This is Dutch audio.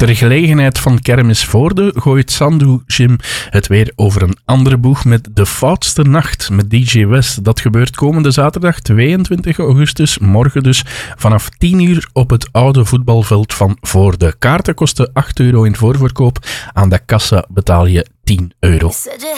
Ter gelegenheid van Kermis Voorde gooit Sandu Jim het weer over een andere boeg met De Foutste Nacht met DJ West. Dat gebeurt komende zaterdag 22 augustus, morgen dus, vanaf 10 uur op het oude voetbalveld van Voorde. Kaarten kosten €8 in voorverkoop. Aan de kassa betaal je €10.